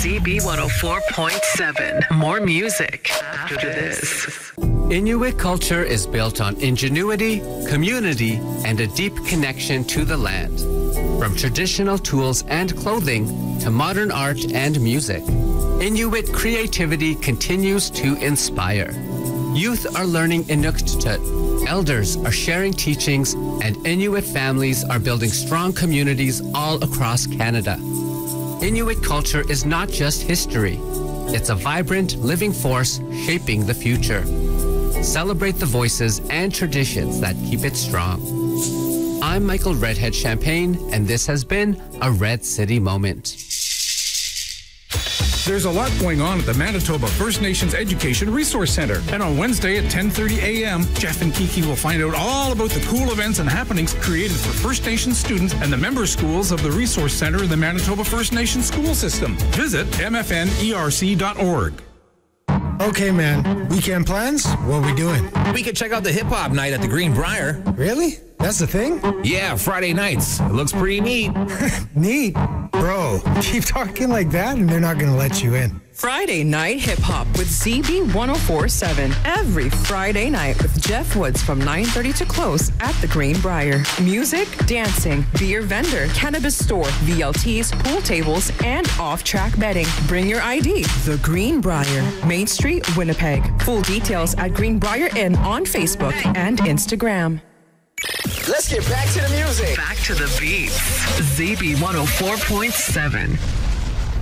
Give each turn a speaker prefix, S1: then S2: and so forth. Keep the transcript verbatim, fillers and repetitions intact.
S1: Z B one oh four point seven. More music after this.
S2: Inuit culture is built on ingenuity, community, and a deep connection to the land. From traditional tools and clothing to modern art and music, Inuit creativity continues to inspire. Youth are learning Inuktitut, elders are sharing teachings, and Inuit families are building strong communities all across Canada. Inuit culture is not just history. It's a vibrant, living force shaping the future. Celebrate the voices and traditions that keep it strong. I'm Michael Redhead Champagne, and this has been a Red City Moment.
S3: There's a lot going on at the Manitoba First Nations Education Resource Centre. And on Wednesday at ten thirty a.m., Jeff and Kiki will find out all about the cool events and happenings created for First Nations students and the member schools of the Resource Centre in the Manitoba First Nations school system. Visit m f n e r c dot org.
S4: Okay, man. Weekend plans? What are we doing?
S5: We could check out the hip-hop night at the Green Briar.
S4: Really? That's the thing?
S5: Yeah, Friday nights. It looks pretty neat.
S4: Neat? Bro, keep talking like that and they're not going to let you in.
S6: Friday Night Hip Hop with Z B one oh four point seven. Every Friday night with Jeff Woods from nine thirty to close at the Green Briar. Music, dancing, beer vendor, cannabis store, V L Ts, pool tables, and off-track betting. Bring your I D. The Green Briar, Main Street, Winnipeg. Full details at Green Briar Inn on Facebook and Instagram.
S7: Let's get back to the music.
S1: Back to the beats. Z B one oh four point seven.